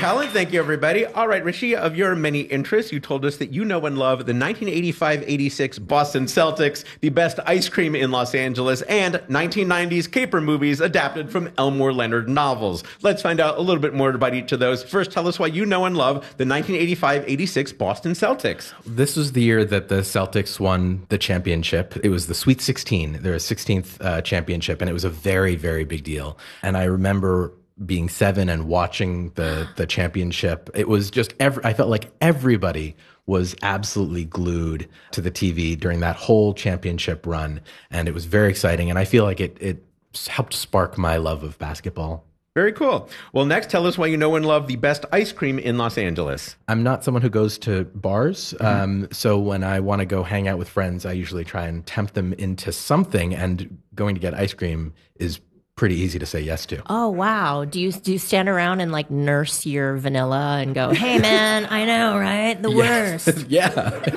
Helen. Thank you, everybody. All right, Rishi, of your many interests, you told us that you know and love the 1985-86 Boston Celtics, the best ice cream in Los Angeles, and 1990s caper movies adapted from Elmore Leonard novels. Let's find out a little bit more about each of those. First, tell us why you know and love the 1985-86 Boston Celtics. This was the year that the Celtics won the championship. It was the Sweet 16, their 16th championship, and it was a very, very big deal. And I remember being 7 and watching the championship. It was just, I felt like everybody was absolutely glued to the TV during that whole championship run. And it was very exciting. And I feel like it helped spark my love of basketball. Very cool. Well, next, tell us why you know and love the best ice cream in Los Angeles. I'm not someone who goes to bars. So when I want to go hang out with friends, I usually try and tempt them into something. And going to get ice cream is pretty easy to say yes to. Oh, wow. Do you stand around and like nurse your vanilla and go, hey, man, I know, right? The worst. Yeah.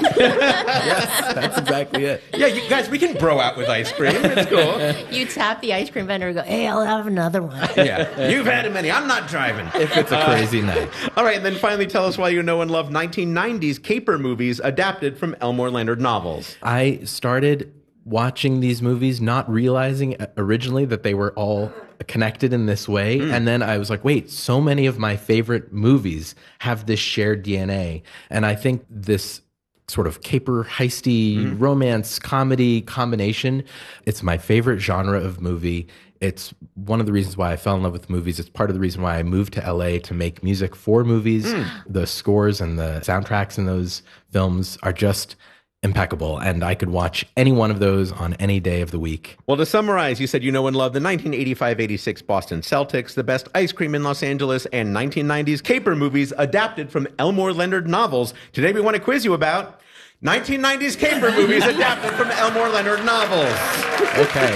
Yes, that's exactly it. Yeah, you guys, we can bro out with ice cream. It's cool. You tap the ice cream vendor and go, hey, I'll have another one. Yeah, you've had many. I'm not driving. If it's a crazy night. All right, and then finally tell us why you know and love 1990s caper movies adapted from Elmore Leonard novels. I started watching these movies, not realizing originally that they were all connected in this way. And then I was like, wait, so many of my favorite movies have this shared DNA. And I think this sort of caper, heisty, romance, comedy combination, it's my favorite genre of movie. It's one of the reasons why I fell in love with movies. It's part of the reason why I moved to LA to make music for movies. The scores and the soundtracks in those films are just impeccable, and I could watch any one of those on any day of the week. Well, to summarize, you said you know and love the 1985-86 Boston Celtics, the best ice cream in Los Angeles, and 1990s caper movies adapted from Elmore Leonard novels. Today we want to quiz you about 1990s caper movies adapted from Elmore Leonard novels. Okay.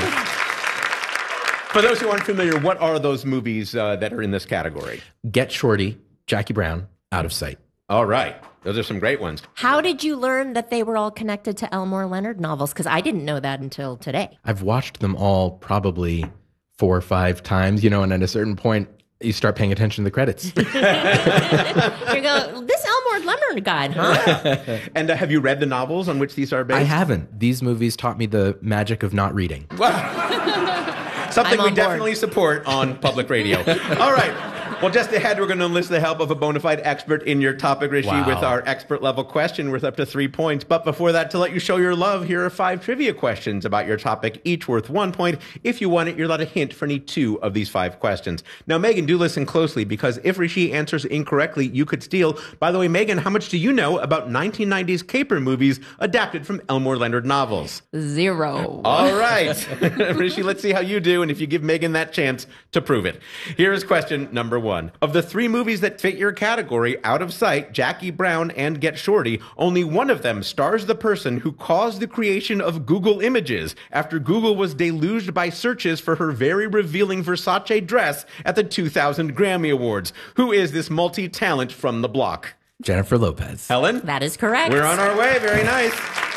For those who aren't familiar, what are those movies that are in this category? Get Shorty, Jackie Brown, Out of Sight. All right. Those are some great ones. How did you learn that they were all connected to Elmore Leonard novels? Because I didn't know that until today. I've watched them all probably 4 or 5 times, and at a certain point, you start paying attention to the credits. You go, this Elmore Leonard guy, huh? And have you read the novels on which these are based? I haven't. These movies taught me the magic of not reading. Something we board. definitely support on public radio. All right. Well, just ahead, we're going to enlist the help of a bona fide expert in your topic, Rishi, with our expert level question worth up to 3 points. But before that, to let you show your love, here are 5 trivia questions about your topic, each worth 1 point. If you want it, you're allowed a hint for any 2 of these 5 questions. Now, Megan, do listen closely, because if Rishi answers incorrectly, you could steal. By the way, Megan, how much do you know about 1990s caper movies adapted from Elmore Leonard novels? 0. All right. Rishi, let's see how you do, and if you give Megan that chance to prove it. Here's question number 1. Of the 3 movies that fit your category, Out of Sight, Jackie Brown, and Get Shorty, only one of them stars the person who caused the creation of Google Images after Google was deluged by searches for her very revealing Versace dress at the 2000 Grammy Awards. Who is this multi-talent from the block? Jennifer Lopez. Helen? That is correct. We're on our way. Very nice.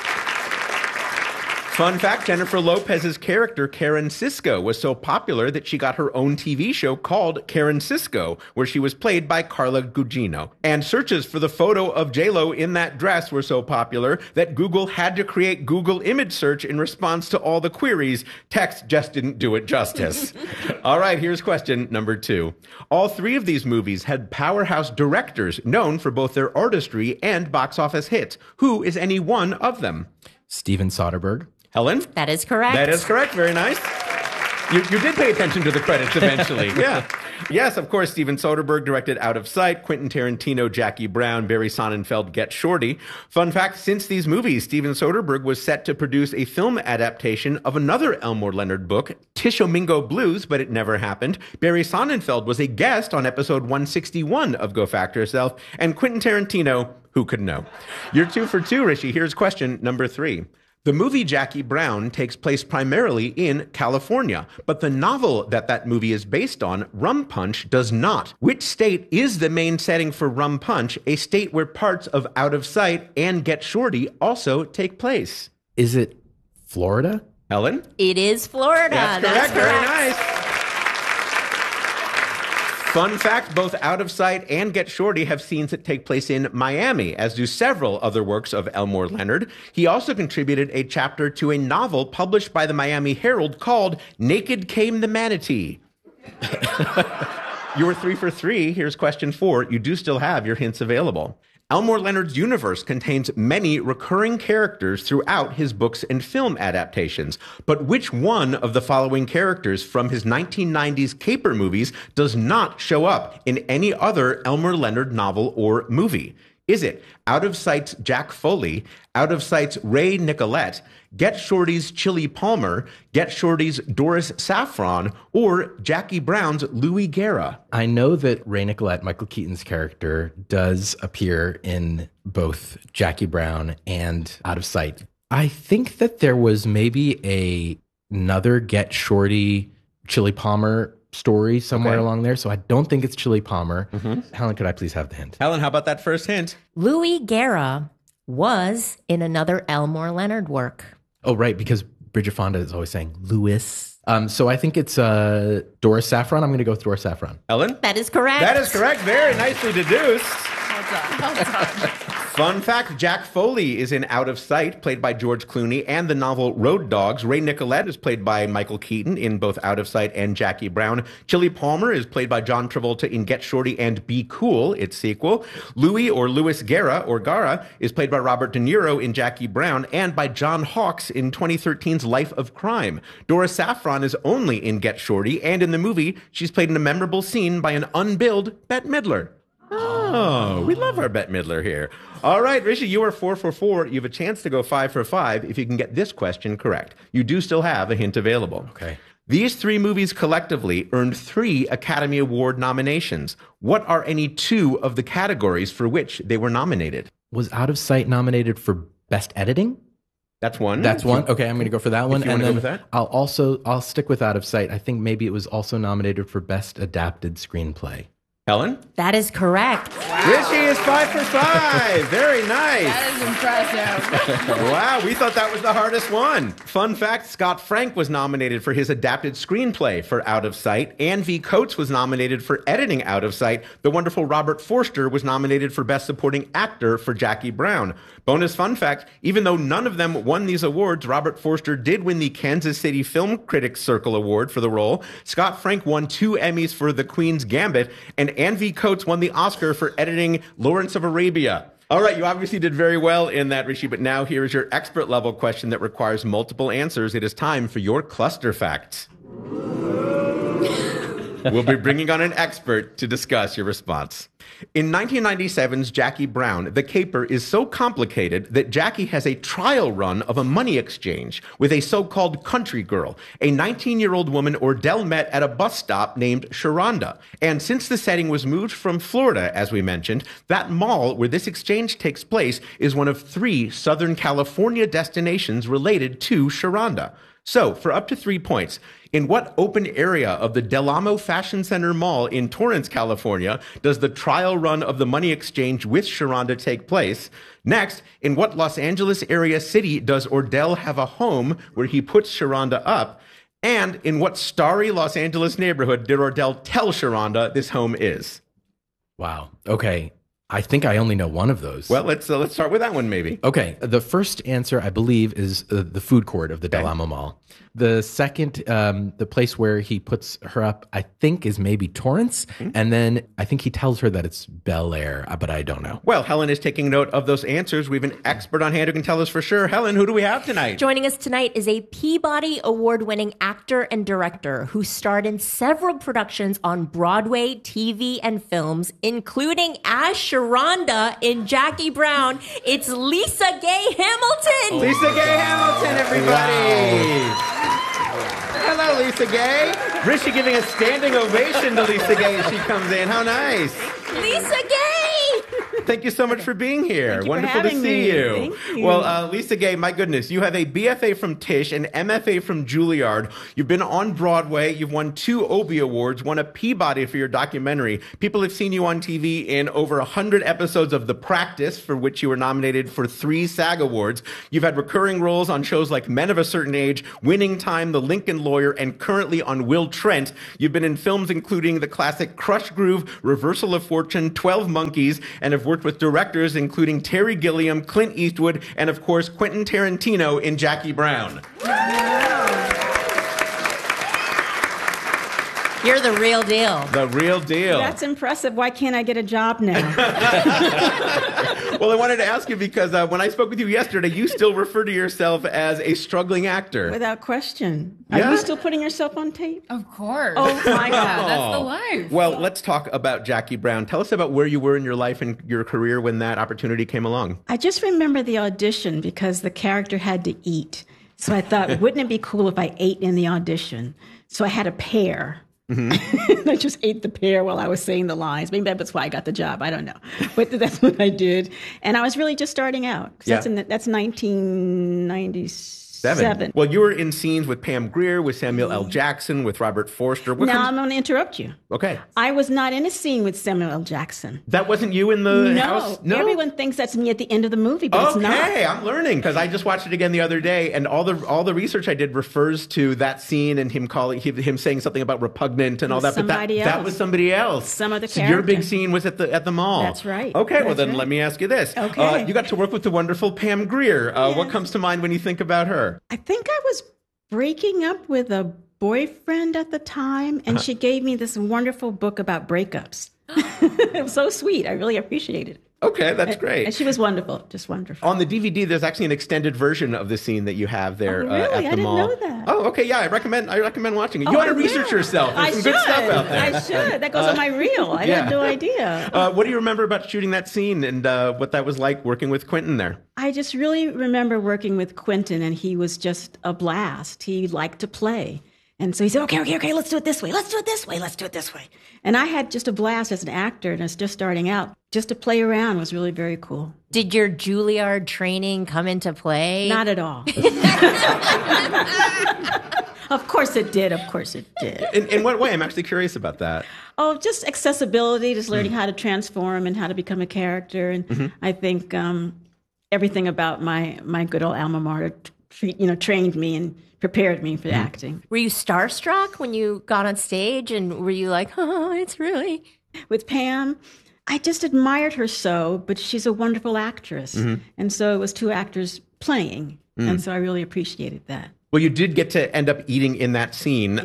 Fun fact, Jennifer Lopez's character, Karen Cisco, was so popular that she got her own TV show called Karen Cisco, where she was played by Carla Gugino. And searches for the photo of J-Lo in that dress were so popular that Google had to create Google image search in response to all the queries. Text just didn't do it justice. All right, here's question number 2. All 3 of these movies had powerhouse directors known for both their artistry and box office hits. Who is any one of them? Steven Soderbergh. Helen? That is correct. That is correct. Very nice. You did pay attention to the credits eventually. Yeah. Yes, of course, Steven Soderbergh directed Out of Sight, Quentin Tarantino, Jackie Brown, Barry Sonnenfeld, Get Shorty. Fun fact, since these movies, Steven Soderbergh was set to produce a film adaptation of another Elmore Leonard book, Tishomingo Blues, but it never happened. Barry Sonnenfeld was a guest on episode 161 of Go Fact Yourself, and Quentin Tarantino, who could know? You're 2 for 2, Rishi. Here's question number 3. The movie Jackie Brown takes place primarily in California, but the novel that movie is based on, Rum Punch, does not. Which state is the main setting for Rum Punch, a state where parts of Out of Sight and Get Shorty also take place? Is it Florida? Helen? It is Florida. That's correct. Very nice. Fun fact, both Out of Sight and Get Shorty have scenes that take place in Miami, as do several other works of Elmore Leonard. He also contributed a chapter to a novel published by the Miami Herald called Naked Came the Manatee. You were 3 for 3. Here's question 4. You do still have your hints available. Elmore Leonard's universe contains many recurring characters throughout his books and film adaptations. But which one of the following characters from his 1990s caper movies does not show up in any other Elmore Leonard novel or movie? Is it Out of Sight's Jack Foley, Out of Sight's Ray Nicolette, Get Shorty's Chili Palmer, Get Shorty's Doris Saffron, or Jackie Brown's Louis Guerra? I know that Ray Nicolette, Michael Keaton's character, does appear in both Jackie Brown and Out of Sight. I think that there was maybe another Get Shorty Chili Palmer story somewhere along there, so I don't think it's Chili Palmer. Helen, could I please have the hint? Helen, how about that first hint? Louis Guerra was in another Elmore Leonard work. Oh, right, because Bridget Fonda is always saying Louis. So I think it's Doris Saffron. I'm going to go with Doris Saffron. Ellen? That is correct. That is correct. Very nicely deduced. Well done. Fun fact, Jack Foley is in Out of Sight, played by George Clooney, and the novel Road Dogs. Ray Nicolette is played by Michael Keaton in both Out of Sight and Jackie Brown. Chili Palmer is played by John Travolta in Get Shorty and Be Cool, its sequel. Louis or Louis Guerra, or Gara, is played by Robert De Niro in Jackie Brown and by John Hawkes in 2013's Life of Crime. Doris Saffron is only in Get Shorty, and in the movie, she's played in a memorable scene by an unbilled Bette Midler. Oh, we love our Bette Midler here. All right, Rishi, you are 4 for 4. You have a chance to go 5 for 5 if you can get this question correct. You do still have a hint available. Okay. These 3 movies collectively earned 3 Academy Award nominations. What are any 2 of the categories for which they were nominated? Was Out of Sight nominated for Best Editing? That's one. That's one. Okay, I'm going to go for that one. you And wanna go then with that. I'll stick with Out of Sight. I think maybe it was also nominated for Best Adapted Screenplay. Helen? That is correct. Rishi is 5 for 5. Very nice. That is impressive. Wow, we thought that was the hardest one. Fun fact, Scott Frank was nominated for his adapted screenplay for Out of Sight. Anne V. Coates was nominated for editing Out of Sight. The wonderful Robert Forster was nominated for Best Supporting Actor for Jackie Brown. Bonus fun fact, even though none of them won these awards, Robert Forster did win the Kansas City Film Critics Circle Award for the role. Scott Frank won 2 Emmys for The Queen's Gambit, and Anne V. Coates won the Oscar for editing Lawrence of Arabia. All right, you obviously did very well in that, Rishi, but now here is your expert level question that requires multiple answers. It is time for your cluster facts. We'll be bringing on an expert to discuss your response. In 1997's Jackie Brown, the caper is so complicated that Jackie has a trial run of a money exchange with a so-called country girl, a 19-year-old woman Ordell met at a bus stop named Sharonda. And since the setting was moved from Florida, as we mentioned, that mall where this exchange takes place is one of 3 Southern California destinations related to Sharonda. So, for up to 3 points, in what open area of the Del Amo Fashion Center Mall in Torrance, California, does the trial run of the money exchange with Sharonda take place? Next, in what Los Angeles area city does Ordell have a home where he puts Sharonda up? And in what starry Los Angeles neighborhood did Ordell tell Sharonda this home is? Wow. Okay. I think I only know one of those. Well, let's start with that one, maybe. Okay. The first answer, I believe, is the food court of the Del Amo Mall. The second, the place where he puts her up, I think, is maybe Torrance. And then I think he tells her that it's Bel Air, but I don't know. Well, Helen is taking note of those answers. We have an expert on hand who can tell us for sure. Helen, who do we have tonight? Joining us tonight is a Peabody Award-winning actor and director who starred in several productions on Broadway, TV, and films, including as Sharonda in Jackie Brown. It's Lisa Gay Hamilton. Lisa Gay Hamilton, everybody. Wow. Hello, Lisa Gay. Rishi giving a standing ovation to Lisa Gay as she comes in. How nice. Lisa Gay. Thank you so much for being here. Thank you for Wonderful to having see me. you. Thank you. Well, Lisa Gay, my goodness, you have a BFA from Tisch, an MFA from Juilliard. You've been on Broadway. You've won 2 Obie Awards, won a Peabody for your documentary. People have seen you on TV in over 100 episodes of The Practice, for which you were nominated for 3 SAG Awards. You've had recurring roles on shows like Men of a Certain Age, Winning Time, The Lincoln Lawyer, and currently on Will Trent. You've been in films including the classic Crush Groove, Reversal of Fortune, 12 Monkeys, and have worked with directors including Terry Gilliam, Clint Eastwood, and of course Quentin Tarantino in Jackie Brown. You're the real deal. The real deal. That's impressive. Why can't I get a job now? Well, I wanted to ask you because when I spoke with you yesterday, you still refer to yourself as a struggling actor. Without question. Are Yeah. you still putting yourself on tape? Of course. Oh, my God. That's the life. Well, let's talk about Jackie Brown. Tell us about where you were in your life and your career when that opportunity came along. I just remember the audition because the character had to eat. So I thought, wouldn't it be cool if I ate in the audition? So I had a pear. I just ate the pear while I was saying the lines. Maybe that's why I got the job. I don't know. But that's what I did. And I was really just starting out. 'Cause that's 1997. Well, you were in scenes with Pam Grier, with Samuel L. Jackson, with Robert Forster. What Now comes- I'm going to interrupt you. Okay. I was not in a scene with Samuel L. Jackson. That wasn't you in the No, house? everyone thinks that's me at the end of the movie, but it's not. Okay, I'm learning because I just watched it again the other day, and all the research I did refers to that scene and him saying something about repugnant and all that. Somebody but that else. was somebody else. Some other So your big character. scene was at the mall. That's right. Okay, well That's then right. let me ask you this. Okay. You got to work with the wonderful Pam Grier. What comes to mind when you think about her? I think I was breaking up with a boyfriend at the time, and she gave me this wonderful book about breakups. It was so sweet. I really appreciated it. Okay, that's great. And she was wonderful, just wonderful. On the DVD, there's actually an extended version of the scene that you have there Oh, really? at the I didn't mall. know that. Oh, okay, yeah, I recommend watching it. Oh, You ought to I research will. yourself. There's I some should. good stuff out there. I should. That goes on my reel. I yeah. had no idea. What do you remember about shooting that scene and what that was like working with Quentin there? I just really remember working with Quentin, and he was just a blast. He liked to play. And so he said, okay, let's do it this way. Let's do it this way. Let's do it this way. And I had just a blast as an actor, and I was just starting out. Just to play around was really very cool. Did your Juilliard training come into play? Not at all. Of course it did. Of course it did. In what way? I'm actually curious about that. Oh, just accessibility, just learning how to transform and how to become a character. And I think everything about my good old alma mater trained me and prepared me for acting. Were you starstruck when you got on stage, and were you like, oh, it's really... With Pam, I just admired her so, but she's a wonderful actress. And so it was 2 actors playing. And so I really appreciated that. Well, you did get to end up eating in that scene.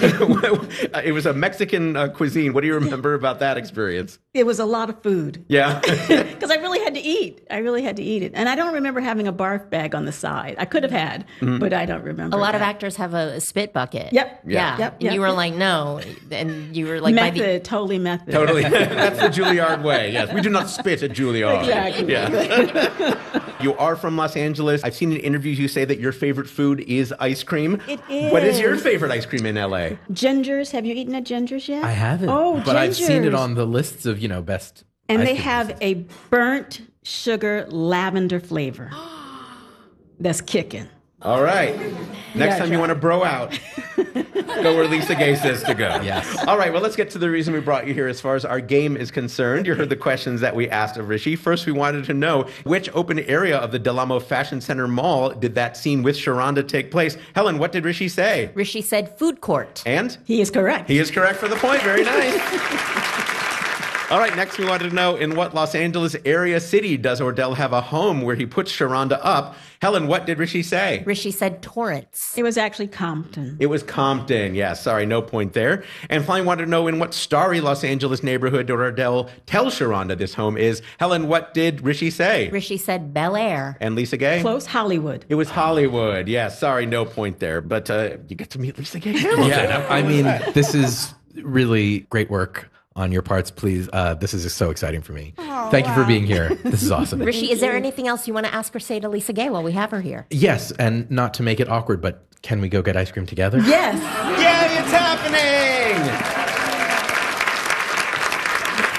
It was a Mexican cuisine. What do you remember about that experience? It was a lot of food. Yeah. Because I really had to eat. it. And I don't remember having a barf bag on the side. I could have had, but I don't remember. A lot of that. actors have a spit bucket. Yep. Yeah. Yep. And you were like, no. And you were like, Method, totally method. Totally. That's the Juilliard way. Yes. We do not spit at Juilliard. Exactly. Yeah. You are from Los Angeles. I've seen in interviews you say that your favorite food is ice cream. It is. What is your favorite ice cream in LA? Gingers. Have you eaten at Gingers yet? I haven't. Oh, but I've seen it Gingers. on the lists of, best. And ice they cream have a burnt sugar lavender flavor. That's kicking. All right. Next Yeah, time you try. want to bro out, go where Lisa Gay says to go. Yes. All right. Well, let's get to the reason we brought you here as far as our game is concerned. You heard the questions that we asked of Rishi. First, we wanted to know which open area of the Del Amo Fashion Center Mall did that scene with Sharonda take place. Helen, what did Rishi say? Rishi said food court. And He is correct. he is correct for the point. Very nice. All right, next we wanted to know in what Los Angeles area city does Ordell have a home where he puts Sharonda up? Helen, what did Rishi say? Rishi said Torrance. It was actually Compton. It was Compton. Yeah, sorry, no point there. And finally wanted to know in what starry Los Angeles neighborhood did Ordell tell Sharonda this home is? Helen, what did Rishi say? Rishi said Bel Air. And Lisa Gay? Close Hollywood. It was Hollywood. Yeah, sorry, no point there. But you get to meet Lisa Gay Hamilton. Yeah, I mean, this is really great work on your parts. Please, this is so exciting for me. Thank you for being here. This is awesome. Rishi, is there anything else you want to ask or say to Lisa Gay while we have her here? Yes, and not to make it awkward, but can we go get ice cream together? Yes. Yay, it's happening!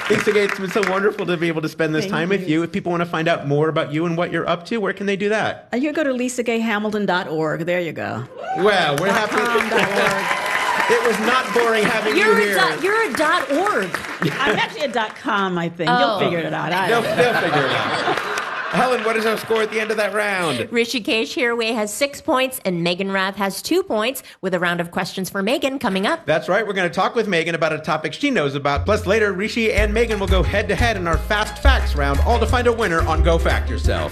Lisa Gay, it's been so wonderful to be able to spend this Thank time with you. If people want to find out more about you and what you're up to, where can they do that? You go to lisagayhamilton.org. There you go. Well, we're happy. It was not boring having you here. You're a .org. I'm actually a .com, I think. Oh. You'll figure it out. They'll figure it out. Helen, what is our score at the end of that round? Rishikesh Hirway has 6 points and Megan Rath has 2 points, with a round of questions for Megan coming up. That's right. We're going to talk with Megan about a topic she knows about. Plus, later, Rishi and Megan will go head-to-head in our Fast Facts round, all to find a winner on Go Fact Yourself.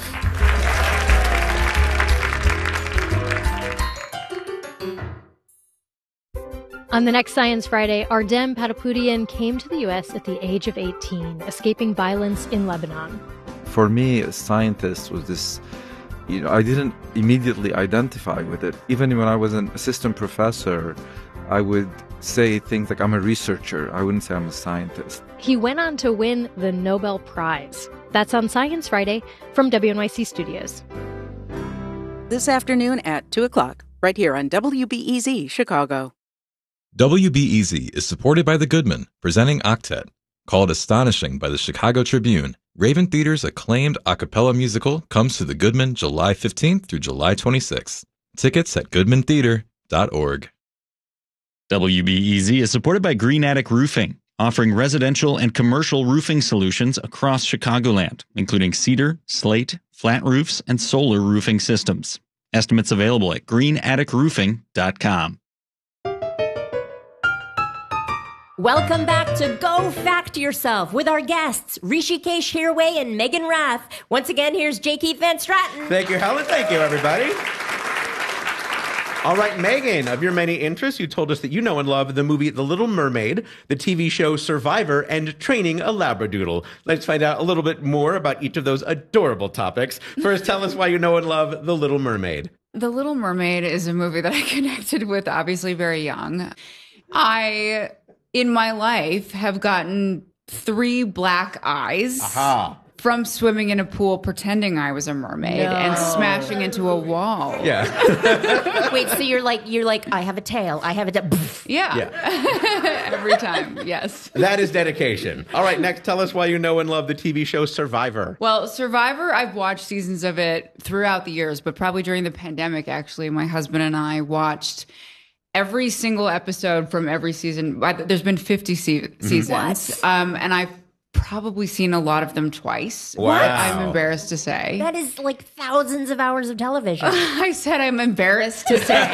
On the next Science Friday, Ardem Patapoutian came to the U.S. at the age of 18, escaping violence in Lebanon. For me, as a scientist, was this, I didn't immediately identify with it. Even when I was an assistant professor, I would say things like, I'm a researcher. I wouldn't say I'm a scientist. He went on to win the Nobel Prize. That's on Science Friday from WNYC Studios. This afternoon at 2 o'clock, right here on WBEZ Chicago. WBEZ is supported by The Goodman, presenting Octet. Called Astonishing by the Chicago Tribune, Raven Theater's acclaimed a cappella musical comes to The Goodman July 15th through July 26th. Tickets at goodmantheater.org. WBEZ is supported by Green Attic Roofing, offering residential and commercial roofing solutions across Chicagoland, including cedar, slate, flat roofs, and solar roofing systems. Estimates available at greenatticroofing.com. Welcome back to Go Fact Yourself with our guests, Rishikesh Hirway and Megan Rath. Once again, here's J. Keith Van Stratton. Thank you, Helen. Thank you, everybody. All right, Megan, of your many interests, you told us that you know and love the movie The Little Mermaid, the TV show Survivor, and training a Labradoodle. Let's find out a little bit more about each of those adorable topics. First, tell us why you know and love The Little Mermaid. The Little Mermaid is a movie that I connected with obviously very young. I, in my life, have gotten 3 black eyes. Aha. From swimming in a pool pretending I was a mermaid and smashing into a wall. Yeah. Wait, so you're like, I have a tail. I have a Yeah. Every time, yes. That is dedication. All right, next, tell us why you know and love the TV show Survivor. Well, Survivor, I've watched seasons of it throughout the years, but probably during the pandemic, actually, my husband and I watched every single episode from every season. There's been 50 seasons. And I've probably seen a lot of them twice. Wow. I'm embarrassed to say. That is like thousands of hours of television. I said I'm embarrassed to say.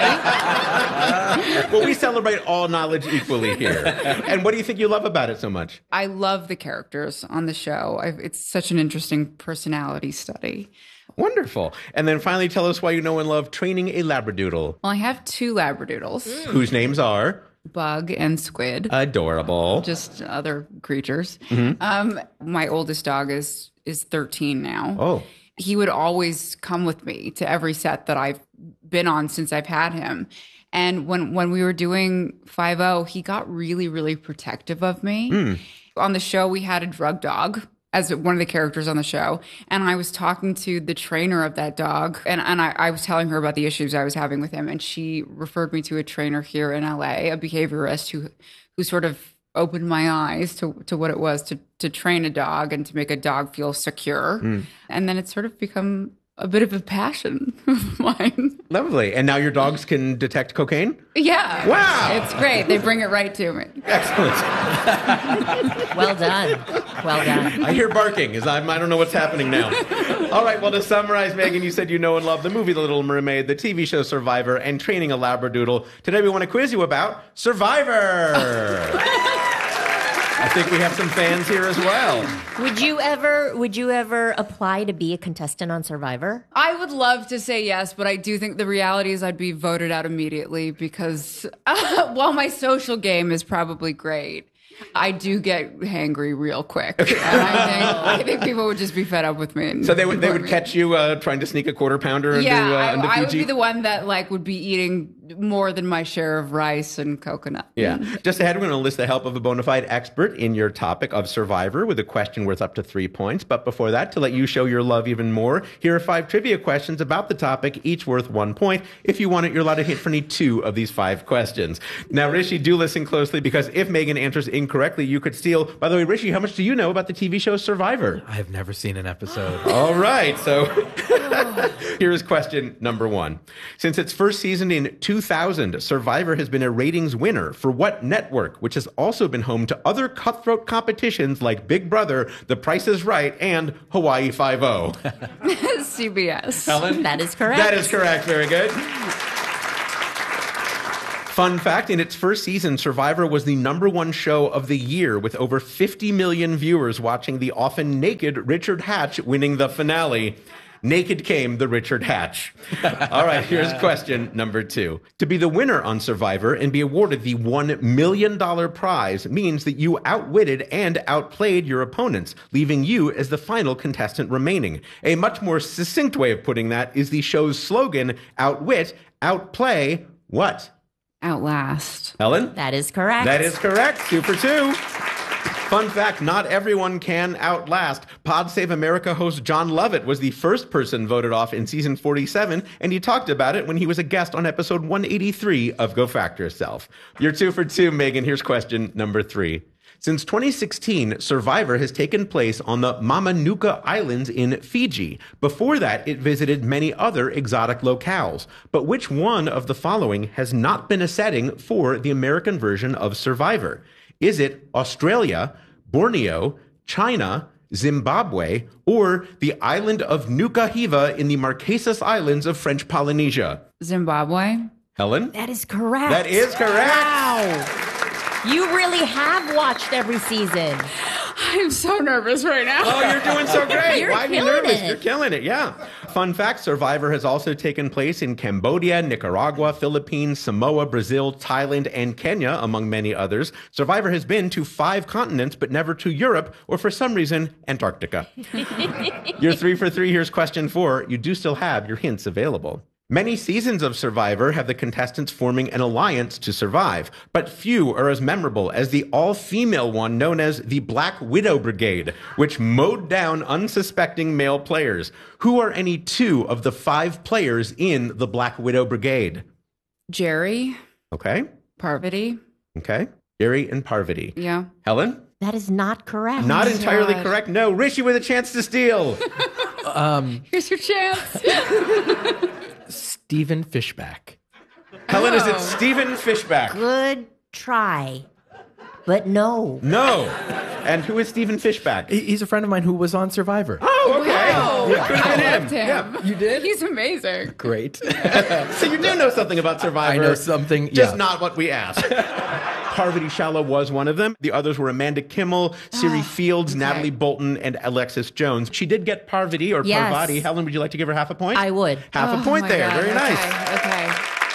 Well, we celebrate all knowledge equally here. And what do you think you love about it so much? I love the characters on the show. It's such an interesting personality study. Wonderful. And then finally, tell us why you know and love training a Labradoodle. Well, I have 2 Labradoodles. Whose names are? Bug and Squid. Adorable. Just other creatures. Mm-hmm. My oldest dog is 13 now. Oh. He would always come with me to every set that I've been on since I've had him. And when we were doing 5-0, he got really, really protective of me. On the show, we had a drug dog as one of the characters on the show. And I was talking to the trainer of that dog, and I was telling her about the issues I was having with him. And she referred me to a trainer here in LA, a behaviorist who sort of opened my eyes to what it was to train a dog and to make a dog feel secure. And then it's sort of become a bit of a passion of mine. Lovely. And now your dogs can detect cocaine? Yeah. Wow. It's great. They bring it right to me. Excellent. Well done. Well done. I hear barking. I don't know what's happening now. All right. Well, to summarize, Megan, you said you know and love the movie The Little Mermaid, the TV show Survivor, and training a Labradoodle. Today we want to quiz you about Survivor. I think we have some fans here as well. Would you ever apply to be a contestant on Survivor? I would love to say yes, but I do think the reality is I'd be voted out immediately because while my social game is probably great, I do get hangry real quick. And I think people would just be fed up with me. So they would catch you trying to sneak a quarter pounder into I Fiji? would be the one that would be eating more than my share of rice and coconut. Yeah. Just ahead, we're going to enlist the help of a bona fide expert in your topic of Survivor with a question worth up to 3 points. But before that, to let you show your love even more, here are 5 trivia questions about the topic, each worth 1 point. If you want it, you're allowed to hit for any 2 of these 5 questions. Now, Rishi, do listen closely, because if Megan answers incorrectly, you could steal. By the way, Rishi, how much do you know about the TV show Survivor? I have never seen an episode. All right. So here's question number 1. Since its first season in 2000, Survivor has been a ratings winner for what network, which has also been home to other cutthroat competitions like Big Brother, The Price is Right, and Hawaii Five-0? CBS. Helen? That is correct. That is correct. Very good. Fun fact, in its first season, Survivor was the #1 show of the year, with over 50 million viewers watching the often naked Richard Hatch winning the finale. Naked came the Richard Hatch. All right, here's question number 2. To be the winner on Survivor and be awarded the $1 million prize means that you outwitted and outplayed your opponents, leaving you as the final contestant remaining. A much more succinct way of putting that is the show's slogan, outwit, outplay, what? Outlast. Helen? That is correct. That is correct. 2 for 2. Fun fact, not everyone can outlast. Pod Save America host John Lovett was the first person voted off in season 47, and he talked about it when he was a guest on episode 183 of Go Fact Yourself. You're 2 for 2, Megan. Here's question number 3. Since 2016, Survivor has taken place on the Mamanuca Islands in Fiji. Before that, it visited many other exotic locales. But which one of the following has not been a setting for the American version of Survivor? Is it Australia, Borneo, China, Zimbabwe, or the island of Nuka Hiva in the Marquesas Islands of French Polynesia? Zimbabwe. Helen? That is correct. That is correct. Wow. You really have watched every season. I'm so nervous right now. Oh, you're doing so great. You're Why be killing nervous? it. You're killing it, yeah. Fun fact, Survivor has also taken place in Cambodia, Nicaragua, Philippines, Samoa, Brazil, Thailand, and Kenya, among many others. Survivor has been to 5 continents, but never to Europe, or for some reason, Antarctica. You're 3 for 3. Here's question 4. You do still have your hints available. Many seasons of Survivor have the contestants forming an alliance to survive, but few are as memorable as the all-female one known as the Black Widow Brigade, which mowed down unsuspecting male players. Who are any 2 of the 5 players in the Black Widow Brigade? Jerry. Okay. Parvati. Okay. Jerry and Parvati. Yeah. Helen? That is not correct. Not entirely God. correct. No. Rishi with a chance to steal. Here's your chance. Stephen Fishback. Helen, is it Stephen Fishback? Good try, but no. No. And who is Stephen Fishback? He's a friend of mine who was on Survivor. Oh, okay. Wow. Yeah. Could have been I him. loved him. Yeah. You did? He's amazing. Great. So you do know something about Survivor. I know something, Just yeah. not what we asked. Parvati Shala was one of them. The others were Amanda Kimmel, Siri Fields, okay. Natalie Bolton, and Alexis Jones. She did get Parvati or Yes. Parvati. Helen, would you like to give her half a point? I would. Half a point my there. God. Very nice. Okay.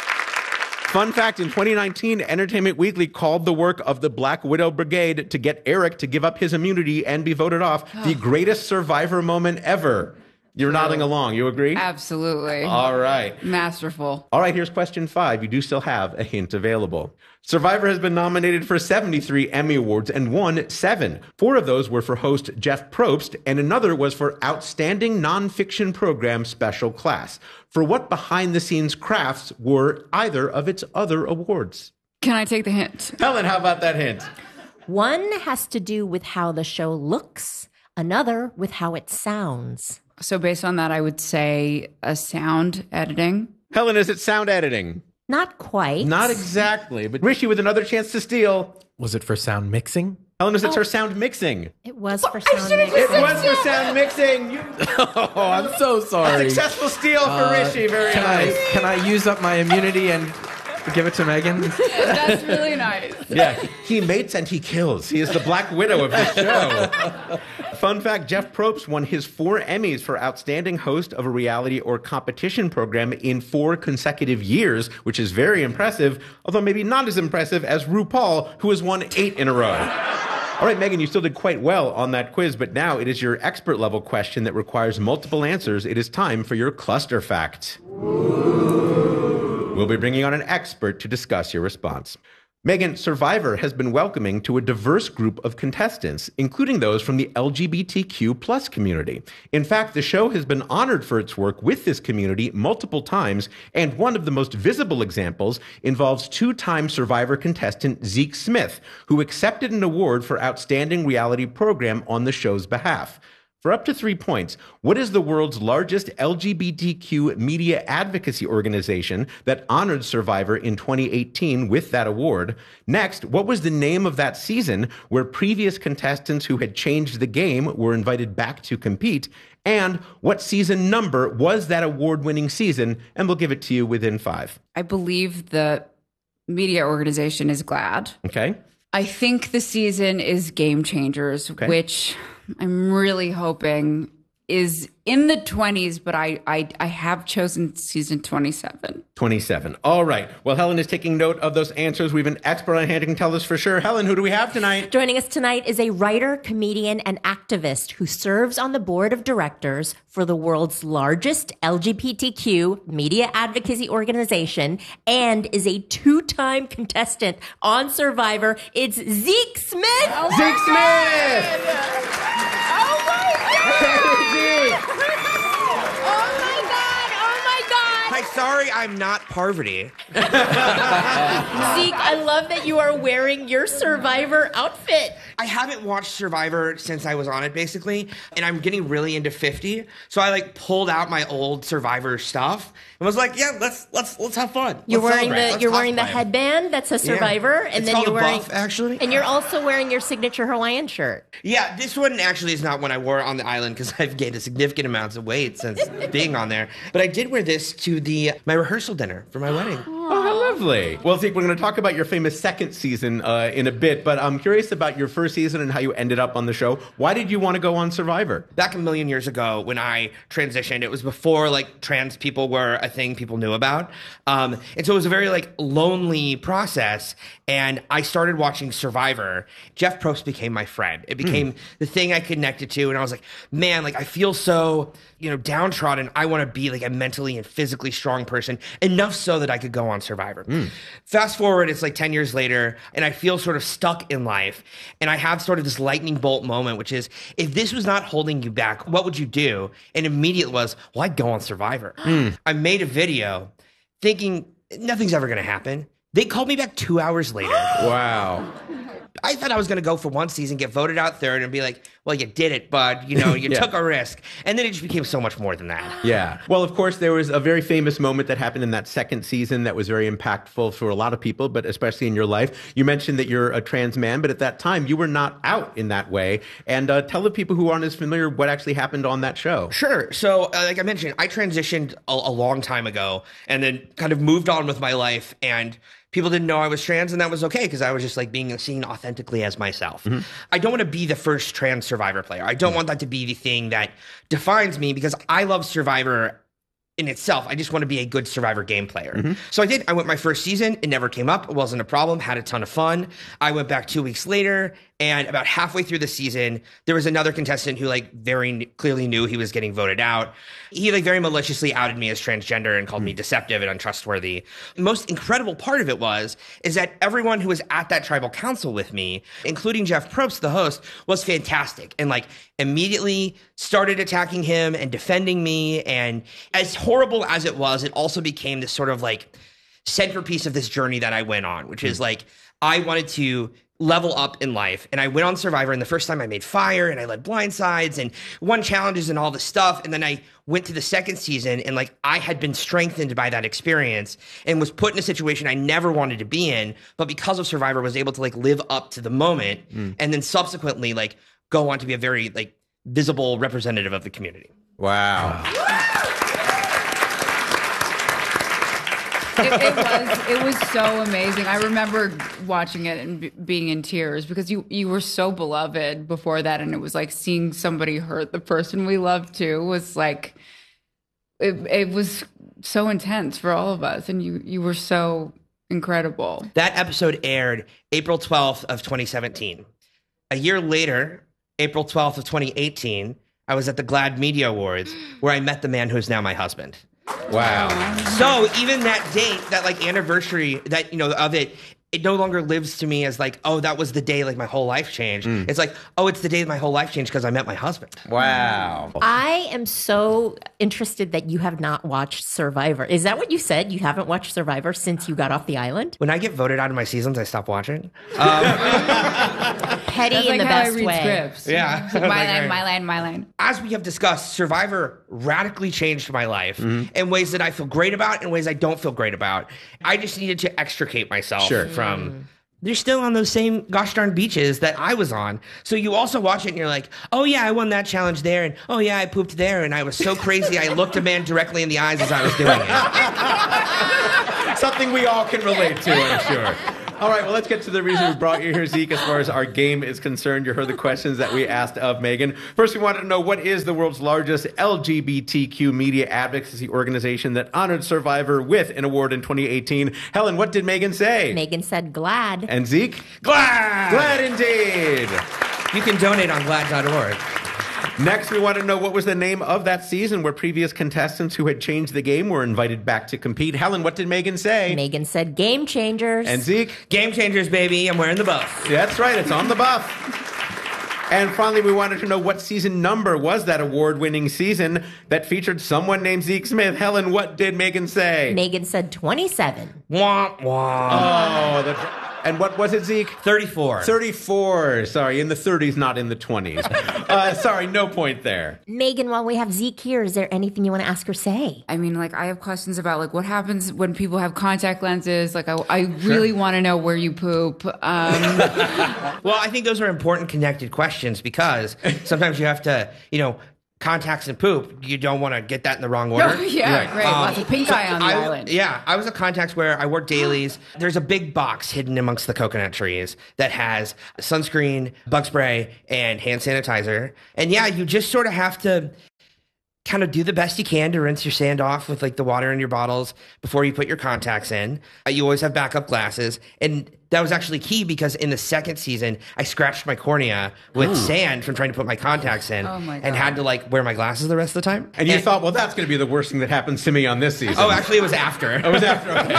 Fun fact, in 2019, Entertainment Weekly called the work of the Black Widow Brigade to get Eric to give up his immunity and be voted off the greatest Survivor moment ever. You're nodding along. You agree? Absolutely. All right. Masterful. All right, here's question 5. You do still have a hint available. Survivor has been nominated for 73 Emmy Awards and won 7. 4 of those were for host Jeff Probst, and another was for Outstanding Nonfiction Program Special Class. For what behind-the-scenes crafts were either of its other awards? Can I take the hint? Helen, how about that hint? One has to do with how the show looks, another with how it sounds. So based on that, I would say a sound editing. Helen, is it sound editing? Not quite. Not exactly, but Rishi with another chance to steal. Was it for sound mixing? Helen, is it for sound mixing? It was for sound mixing. It was for sound mixing. Oh, I'm so sorry. Successful steal for Rishi. Very nice. Can I use up my immunity and give it to Megan? That's really nice. Yeah, he mates and he kills. He is the Black Widow of this show. Fun fact, Jeff Probst won his 4 Emmys for Outstanding Host of a Reality or Competition Program in 4 consecutive years, which is very impressive, although maybe not as impressive as RuPaul, who has won 8 in a row. All right, Megan, you still did quite well on that quiz, but now it is your expert level question that requires multiple answers. It is time for your cluster fact. We'll be bringing on an expert to discuss your response. Megan, Survivor has been welcoming to a diverse group of contestants, including those from the LGBTQ plus community. In fact, the show has been honored for its work with this community multiple times, and one of the most visible examples involves two-time Survivor contestant Zeke Smith, who accepted an award for Outstanding Reality Program on the show's behalf. For up to 3 points, what is the world's largest LGBTQ media advocacy organization that honored Survivor in 2018 with that award? Next, what was the name of that season where previous contestants who had changed the game were invited back to compete? And what season number was that award-winning season? And we'll give it to you within 5. I believe the media organization is GLAAD. Okay. I think the season is Game Changers, which I'm really hoping is in the 20s, but I have chosen season 27. 27. All right. Well, Helen is taking note of those answers. We have an expert on hand who can tell us for sure. Helen, who do we have tonight? Joining us tonight is a writer, comedian, and activist who serves on the board of directors for the world's largest LGBTQ media advocacy organization and is a 2-time contestant on Survivor. It's Zeke Smith. Oh Zeke Smith! Oh my God! Zeke! Hi, sorry I'm not Parvati. Zeke, I love that you are wearing your Survivor outfit. I haven't watched Survivor since I was on it, basically, and I'm getting really into 50. So I pulled out my old Survivor stuff and was like, "Yeah, let's have fun." You're wearing the headband that says Survivor, and it's then you're wearing buff, actually, and you're also wearing your signature Hawaiian shirt. Yeah, this one actually is not one I wore on the island because I've gained a significant amount of weight since being on there. But I did wear this to my rehearsal dinner for my wedding. Oh, how lovely. Well, Zeke, we're going to talk about your famous second season in a bit, but I'm curious about your first season and how you ended up on the show. Why did you want to go on Survivor? Back a million years ago when I transitioned, it was before trans people were a thing people knew about. And so it was a very lonely process. And I started watching Survivor. Jeff Probst became my friend. It became the thing I connected to. And I was like, man, I feel so, downtrodden. I want to be a mentally and physically strong person, enough so that I could go on Survivor. Fast forward, it's 10 years later, and I feel sort of stuck in life. And I have sort of this lightning bolt moment, which is, if this was not holding you back, what would you do? And immediately was, well, I'd go on Survivor. I made a video thinking nothing's ever going to happen. They called me back 2 hours later. Wow. I thought I was going to go for one season, get voted out third, and be like, well, you did it, bud. You took a risk. And then it just became so much more than that. Yeah. Well, of course, there was a very famous moment that happened in that second season that was very impactful for a lot of people, but especially in your life. You mentioned that you're a trans man, but at that time, you were not out in that way. And tell the people who aren't as familiar what actually happened on that show. Sure. So, like I mentioned, I transitioned a long time ago and then kind of moved on with my life, and people didn't know I was trans, and that was okay because I was just being seen authentically as myself. I don't want to be the first trans Survivor player. I don't want that to be the thing that defines me because I love Survivor in itself. I just want to be a good Survivor game player. So I did. I went my first season. It never came up. It wasn't a problem. Had a ton of fun. I went back 2 weeks later, and about halfway through the season, there was another contestant who very clearly knew he was getting voted out. He very maliciously outed me as transgender and called me deceptive and untrustworthy. The most incredible part of it is that everyone who was at that tribal council with me, including Jeff Probst, the host, was fantastic and immediately started attacking him and defending me. And as horrible as it was, it also became this sort of centerpiece of this journey that I went on, which is I wanted to level up in life. And I went on Survivor, and the first time I made fire and I led blindsides and won challenges and all this stuff. And then I went to the second season, and I had been strengthened by that experience and was put in a situation I never wanted to be in. But because of Survivor, was able to live up to the moment and then subsequently go on to be a very visible representative of the community. Wow. It was so amazing. I remember watching it and being in tears because you were so beloved before that, and it was seeing somebody hurt the person we loved too was it was so intense for all of us, and you were so incredible. That episode aired April 12th of 2017. A year later, April 12th of 2018, I was at the GLAAD Media Awards where I met the man who's now my husband. Wow. So even that date, that like anniversary, that of it no longer lives to me as like, oh, that was the day like my whole life changed. It's like, oh, it's the day that my whole life changed because I met my husband. Wow. I am so interested that you have not watched Survivor. Is that what you said? You haven't watched Survivor since you got off the island? When I get voted out of my seasons, I stop watching. Petty That's in like the how I best read way. scripts. Yeah. It's like, my land. As we have discussed, Survivor radically changed my life in ways that I feel great about and ways I don't feel great about. I just needed to extricate myself from... They're still on those same gosh darn beaches that I was on. So you also watch it and you're like, oh yeah, I won that challenge there. And oh yeah, I pooped there. And I was so crazy, I looked a man directly in the eyes as I was doing it. Something we all can relate to, I'm sure. All right, well, let's get to the reason we brought you here, Zeke, as far as our game is concerned. You heard the questions that we asked of Megan. First, we wanted to know, what is the world's largest LGBTQ media advocacy organization that honored Survivor with an award in 2018? Helen, what did Megan say? Megan said GLAAD. And Zeke? Glad! Glad indeed. You can donate on glad.org. Next, we want to know, what was the name of that season where previous contestants who had changed the game were invited back to compete? Helen, what did Megan say? Megan said Game Changers. And Zeke? Game Changers, baby. I'm wearing the buff. That's right. It's on the buff. And finally, we wanted to know, what season number was that award-winning season that featured someone named Zeke Smith? Helen, what did Megan say? Megan said 27. Wah, wah. Oh, and what was it, Zeke? 34. 34. Sorry, in the 30s, not in the 20s. Sorry, no point there. Megan, while we have Zeke here, is there anything you want to ask or say? I mean, like, I have questions about, like, what happens when people have contact lenses. Like, I really want to know where you poop. Well, I think those are important connected questions because sometimes you have to, contacts and poop, you don't want to get that in the wrong order. Yeah, right. Lots of pink eye on the island. Yeah, I was a contacts where I wore dailies. There's a big box hidden amongst the coconut trees that has sunscreen, bug spray, and hand sanitizer. And yeah, you just sort of have to kind of do the best you can to rinse your sand off with like the water in your bottles before you put your contacts in. You always have backup glasses. And that was actually key because in the second season, I scratched my cornea with sand from trying to put my contacts in and had to like wear my glasses the rest of the time. And you thought, well, that's going to be the worst thing that happens to me on this season. Oh, actually, it was after. It was after, okay.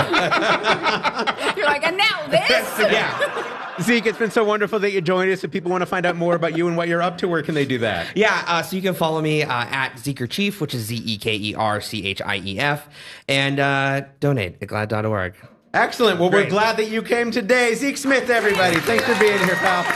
You're like, and now this? Yeah. Zeke, it's been so wonderful that you joined us. If people want to find out more about you and what you're up to, where can they do that? Yeah, so you can follow me at ZekerChief, which is ZekerChief, and donate at glad.org. Excellent. Well, we're glad that you came today. Zeke Smith, everybody. Thanks for being here, pal.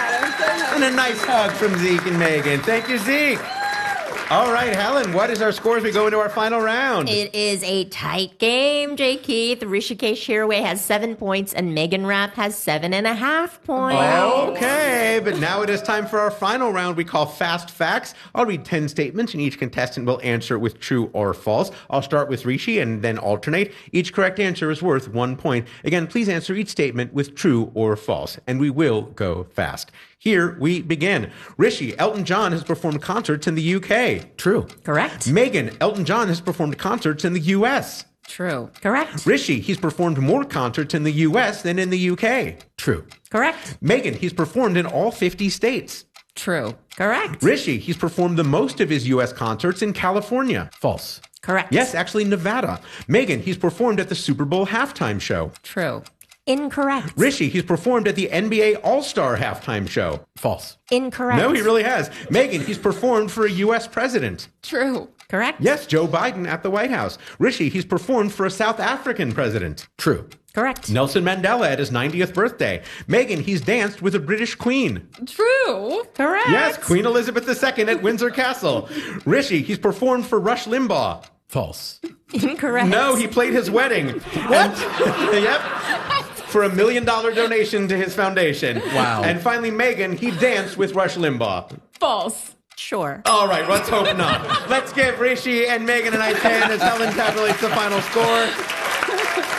And a nice hug from Zeke and Megan. Thank you, Zeke. All right, Helen, what is our score as we go into our final round? It is a tight game, Jay Keith. Rishikesh Hirway has 7 points and Megan Rapp has 7.5 points. Okay, but now it is time for our final round we call Fast Facts. I'll read 10 statements and each contestant will answer with true or false. I'll start with Rishi and then alternate. Each correct answer is worth 1 point. Again, please answer each statement with true or false, and we will go fast. Here we begin. Rishi, Elton John has performed concerts in the UK. True. Correct. Megan, Elton John has performed concerts in the US. True. Correct. Rishi, he's performed more concerts in the US than in the UK. True. Correct. Megan, he's performed in all 50 states. True. Correct. Rishi, he's performed the most of his US concerts in California. False. Correct. Yes, actually Nevada. Megan, he's performed at the Super Bowl halftime show. True. Incorrect. Rishi, he's performed at the NBA All-Star halftime show. False. Incorrect. No, he really has. Megan, he's performed for a U.S. president. True. Correct. Yes, Joe Biden at the White House. Rishi, he's performed for a South African president. True. Correct. Nelson Mandela at his 90th birthday. Megan, he's danced with a British queen. True. Correct. Yes, Queen Elizabeth II at Windsor Castle. Rishi, he's performed for Rush Limbaugh. False. Incorrect. No, he played his wedding. What? Yep. For $1 million donation to his foundation. Wow. And finally, Megan, he danced with Rush Limbaugh. False. Sure. All right, let's hope not. Let's give Rishi and Megan an I-10 as Helen tabulates the final score.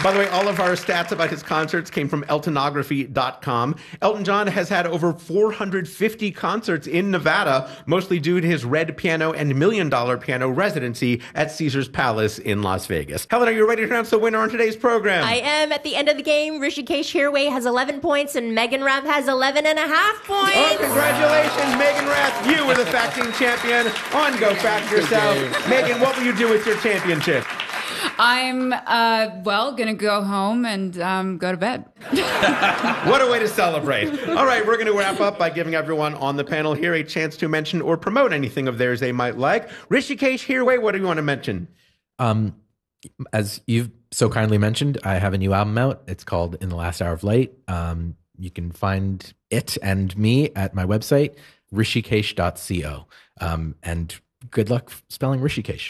By the way, all of our stats about his concerts came from eltonography.com. Elton John has had over 450 concerts in Nevada, mostly due to his Red Piano and $1 Million Piano residency at Caesars Palace in Las Vegas. Helen, are you ready to announce the winner on today's program? I am. At the end of the game, Rishikesh Hirway has 11 points and Megan Rath has 11 and a half points. Oh, congratulations, Megan Rath. You were the facting champion on Go Fact Yourself. Megan, what will you do with your championship? I'm, going to go home and go to bed. What a way to celebrate. All right, we're going to wrap up by giving everyone on the panel here a chance to mention or promote anything of theirs they might like. Rishikesh Hirway, what do you want to mention? As you've so kindly mentioned, I have a new album out. It's called In the Last Hour of Light. You can find it and me at my website, rishikesh.co. And good luck spelling Rishikesh.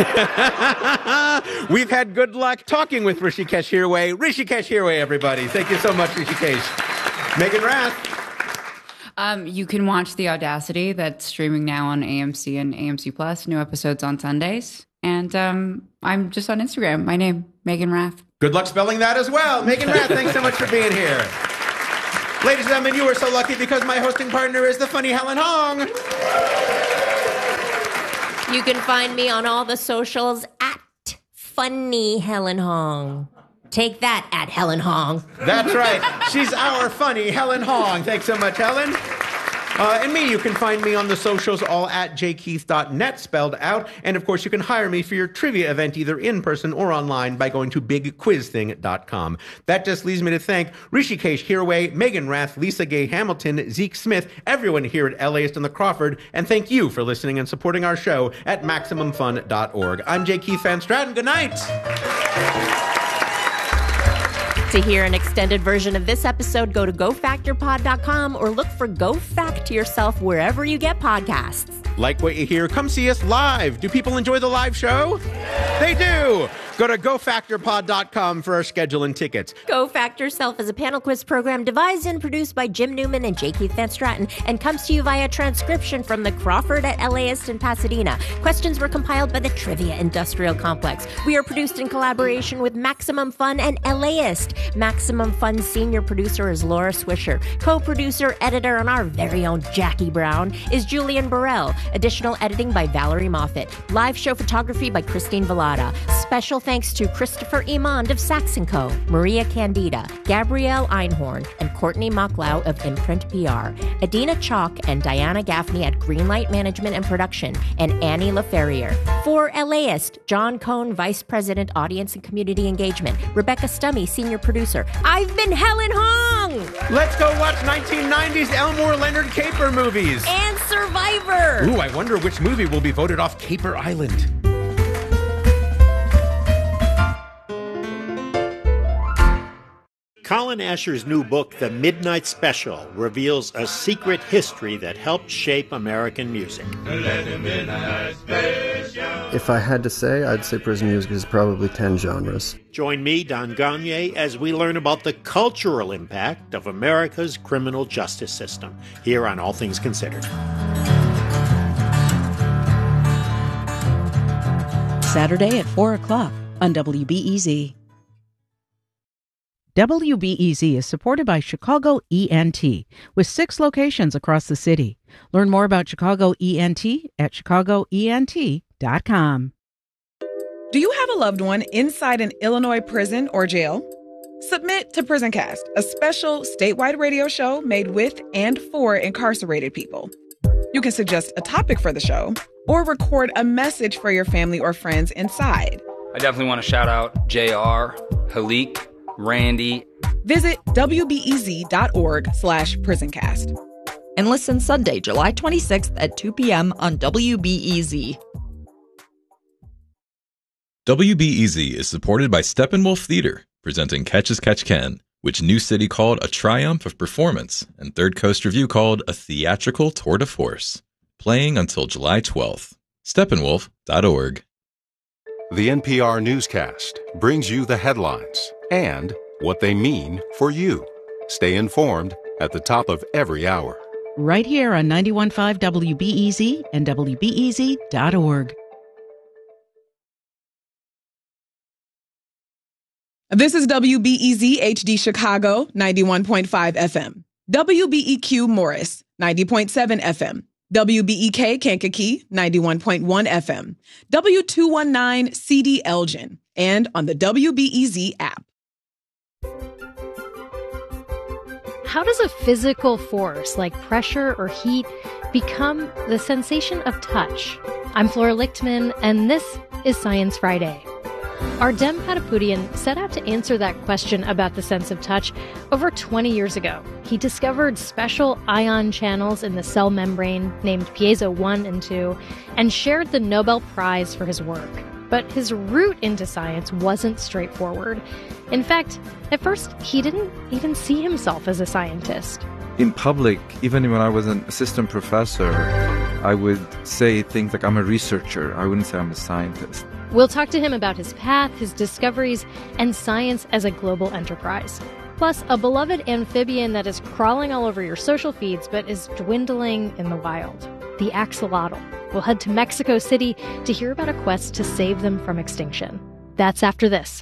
We've had good luck talking with Rishikesh Hirway. Rishikesh Hirway, everybody. Thank you so much, Rishikesh. Megan Rath. You can watch The Audacity that's streaming now on AMC and AMC Plus. New episodes on Sundays. And I'm just on Instagram. My name, Megan Rath. Good luck spelling that as well. Megan Rath, thanks so much for being here. Ladies and gentlemen, you are so lucky because my hosting partner is the funny Helen Hong. You can find me on all the socials at Funny Helen Hong. Take that at Helen Hong. That's right. She's our funny Helen Hong. Thanks so much, Helen. And me, you can find me on the socials all at jkeith.net, spelled out. And of course, you can hire me for your trivia event either in person or online by going to bigquizthing.com. That just leaves me to thank Rishikesh Hirway, Megan Rath, Lisa Gay Hamilton, Zeke Smith, everyone here at LAist and the Crawford, and thank you for listening and supporting our show at MaximumFun.org. I'm J. Keith Van Stratton. Good night. To hear an extended version of this episode, go to GoFactorPod.com or look for Go Fact Yourself wherever you get podcasts. Like what you hear? Come see us live. Do people enjoy the live show? They do. Go to GoFactorPod.com for our schedule and tickets. Go Fact Yourself is a panel quiz program devised and produced by Jim Newman and J. Keith Van Stratton and comes to you via transcription from the Crawford at LAist in Pasadena. Questions were compiled by the Trivia Industrial Complex. We are produced in collaboration with Maximum Fun and LAist. Maximum Fun's senior producer is Laura Swisher. Co-producer, editor, and our very own Jackie Brown is Julian Burrell. Additional editing by Valerie Moffat. Live show photography by Christine Vallada. Special thanks to Christopher Imond of Sax & Co., Maria Candida, Gabrielle Einhorn, and Courtney Mocklau of Imprint PR, Adina Chalk and Diana Gaffney at Greenlight Management and Production, and Annie LaFerrier. For LAist, John Cohn, Vice President, Audience and Community Engagement, Rebecca Stummy, Senior Producer. I've been Helen Hong! Let's go watch 1990s Elmore Leonard Caper movies. And Survivor! Ooh, I wonder which movie will be voted off Caper Island. Colin Asher's new book, The Midnight Special, reveals a secret history that helped shape American music. If I had to say, I'd say prison music is probably 10 genres. Join me, Don Gagne, as we learn about the cultural impact of America's criminal justice system, here on All Things Considered. Saturday at 4 o'clock on WBEZ. WBEZ is supported by Chicago ENT, with 6 locations across the city. Learn more about Chicago ENT at chicagoent.com. Do you have a loved one inside an Illinois prison or jail? Submit to PrisonCast, a special statewide radio show made with and for incarcerated people. You can suggest a topic for the show or record a message for your family or friends inside. I definitely want to shout out JR, Halik, Randy. Visit wbez.org/prisoncast. And listen Sunday, July 26th at 2 p.m. on WBEZ. WBEZ is supported by Steppenwolf Theater, presenting Catch as Catch Can, which New City called a triumph of performance, and Third Coast Review called a theatrical tour de force. Playing until July 12th. Steppenwolf.org. The NPR newscast brings you the headlines and what they mean for you. Stay informed at the top of every hour. Right here on 91.5 WBEZ and WBEZ.org. This is WBEZ HD Chicago, 91.5 FM. WBEQ Morris, 90.7 FM. WBEK Kankakee, 91.1 FM. W219 CD Elgin, and on the WBEZ app. How does a physical force like pressure or heat become the sensation of touch? I'm Flora Lichtman, and this is Science Friday. Ardem Patapoutian set out to answer that question about the sense of touch over 20 years ago. He discovered special ion channels in the cell membrane named piezo 1 and 2 and shared the Nobel Prize for his work. But his route into science wasn't straightforward. In fact, at first, he didn't even see himself as a scientist. In public, even when I was an assistant professor, I would say things like I'm a researcher. I wouldn't say I'm a scientist. We'll talk to him about his path, his discoveries, and science as a global enterprise. Plus, a beloved amphibian that is crawling all over your social feeds but is dwindling in the wild, the axolotl. We'll head to Mexico City to hear about a quest to save them from extinction. That's after this.